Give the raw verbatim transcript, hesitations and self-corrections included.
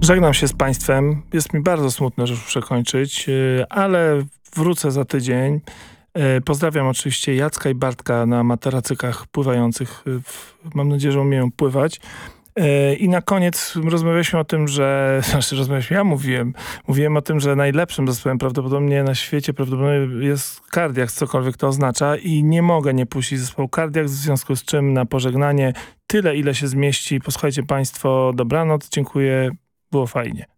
Żegnam się z państwem. Jest mi bardzo smutno, że już muszę kończyć, ale wrócę za tydzień. Pozdrawiam oczywiście Jacka i Bartka na materacykach pływających. Mam nadzieję, że umieją pływać. I na koniec rozmawialiśmy o tym, że, znaczy rozmawialiśmy, ja mówiłem, mówiłem o tym, że najlepszym zespołem prawdopodobnie na świecie prawdopodobnie jest Cardiacs, cokolwiek to oznacza, i nie mogę nie puścić zespołu Cardiacs, w związku z czym na pożegnanie tyle, ile się zmieści. Posłuchajcie państwo, dobranoc, dziękuję, było fajnie.